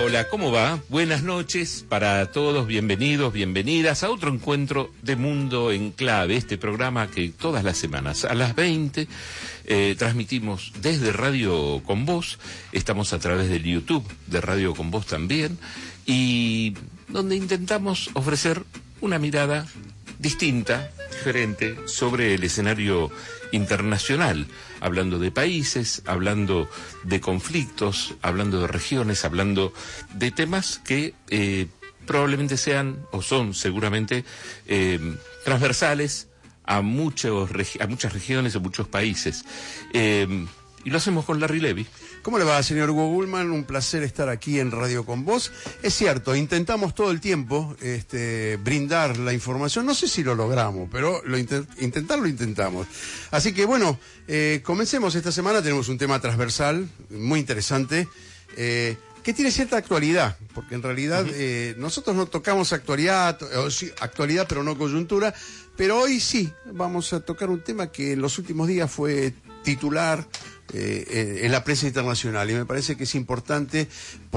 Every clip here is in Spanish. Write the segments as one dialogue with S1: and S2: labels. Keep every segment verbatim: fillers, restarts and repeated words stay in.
S1: hola, ¿cómo va? Buenas noches para todos, bienvenidos, bienvenidas a otro encuentro de Mundo en Clave, este programa que todas las semanas a las veinte eh, transmitimos desde Radio Con Voz, estamos a través del YouTube de Radio Con Voz también, y donde intentamos ofrecer una mirada distinta, diferente, sobre el escenario internacional, hablando de países, hablando de conflictos, hablando de regiones, hablando de temas que eh, probablemente sean, o son seguramente, eh, transversales a, muchos, a muchas regiones, a muchos países. Eh, y lo hacemos con Larry Levy.
S2: ¿Cómo le va, señor Hugo Bullman? Un placer estar aquí en Radio Con Voz. Es cierto, intentamos todo el tiempo este, brindar la información. No sé si lo logramos, pero lo intent intentar lo intentamos. Así que, bueno, eh, comencemos esta semana. Tenemos un tema transversal muy interesante, eh, que tiene cierta actualidad, porque en realidad uh-huh. eh, nosotros no tocamos actualidad, o sí, actualidad, pero no coyuntura. Pero hoy sí, vamos a tocar un tema que en los últimos días fue titular Eh, en la prensa internacional, y me parece que es importante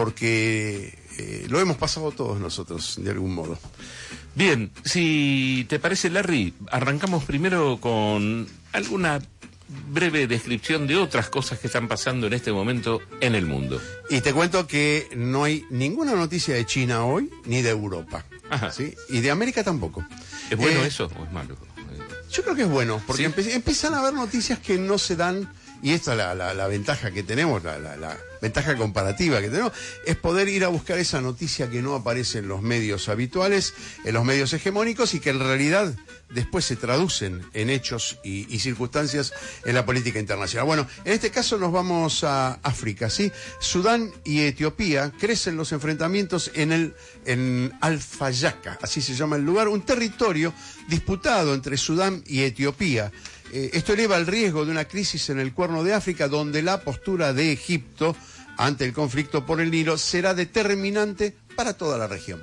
S2: porque eh, lo hemos pasado todos nosotros de algún modo.
S1: Bien, si te parece, Larry, arrancamos primero con alguna breve descripción de otras cosas que están pasando en este momento en el mundo.
S2: Y te cuento que no hay ninguna noticia de China hoy, ni de Europa.
S1: Ajá.
S2: ¿Sí? Y de América tampoco.
S1: ¿Es bueno
S2: eh,
S1: eso o es malo?
S2: Yo creo que es bueno, porque
S1: ¿Sí?
S2: empe empiezan a haber noticias que no se dan. Y esta es la, la, la ventaja que tenemos, la, la, la ventaja comparativa que tenemos, es poder ir a buscar esa noticia que no aparece en los medios habituales, en los medios hegemónicos, y que en realidad después se traducen en hechos y, y circunstancias en la política internacional. Bueno, en este caso nos vamos a África, ¿sí? Sudán y Etiopía, crecen los enfrentamientos en el en Al-Fayaka, así se llama el lugar, un territorio disputado entre Sudán y Etiopía. Eh, esto eleva el riesgo de una crisis en el Cuerno de África, donde la postura de Egipto ante el conflicto por el Nilo será determinante para toda la región.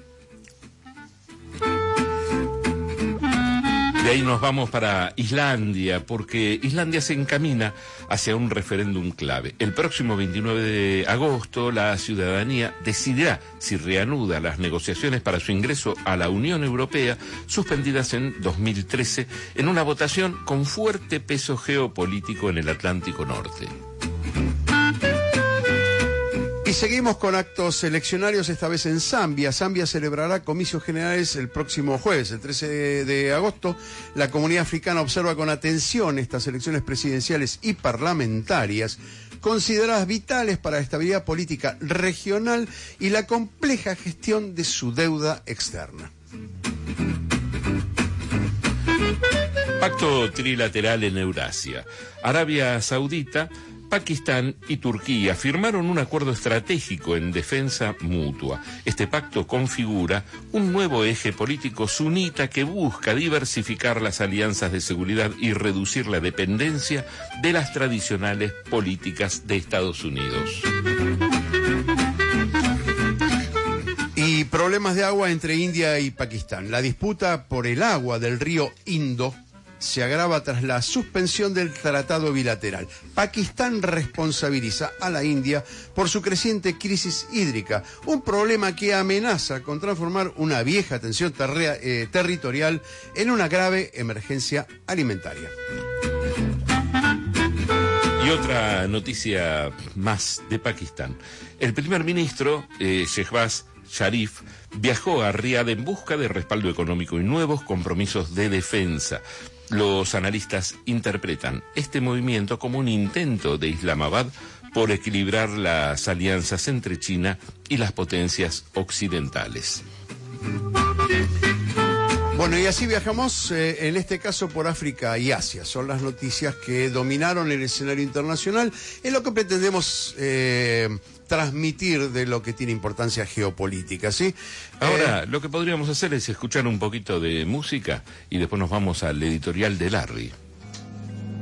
S1: De ahí nos vamos para Islandia, porque Islandia se encamina hacia un referéndum clave. El próximo veintinueve de agosto, la ciudadanía decidirá si reanuda las negociaciones para su ingreso a la Unión Europea, suspendidas en dos mil trece, en una votación con fuerte peso geopolítico en el Atlántico Norte.
S2: Y seguimos con actos eleccionarios, esta vez en Zambia. Zambia celebrará comicios generales el próximo jueves, el trece de agosto. La comunidad africana observa con atención estas elecciones presidenciales y parlamentarias, consideradas vitales para la estabilidad política regional y la compleja gestión de su deuda externa.
S1: Pacto trilateral en Eurasia. Arabia Saudita, Pakistán y Turquía firmaron un acuerdo estratégico en defensa mutua. Este pacto configura un nuevo eje político sunita que busca diversificar las alianzas de seguridad y reducir la dependencia de las tradicionales políticas de Estados Unidos.
S2: Y problemas de agua entre India y Pakistán. La disputa por el agua del río Indo se agrava tras la suspensión del tratado bilateral. Pakistán responsabiliza a la India por su creciente crisis hídrica, un problema que amenaza con transformar una vieja tensión ter eh, territorial en una grave emergencia alimentaria.
S1: Y otra noticia más de Pakistán. El primer ministro, eh, Shehbaz Sharif, viajó a Riad en busca de respaldo económico y nuevos compromisos de defensa. Los analistas interpretan este movimiento como un intento de Islamabad por equilibrar las alianzas entre China y las potencias occidentales.
S2: Bueno, y así viajamos, eh, en este caso por África y Asia. Son las noticias que dominaron el escenario internacional. Es lo que pretendemos eh, transmitir de lo que tiene importancia geopolítica, ¿sí?
S1: Ahora,
S2: eh,
S1: lo que podríamos hacer es escuchar un poquito de música y después nos vamos al editorial de Larry.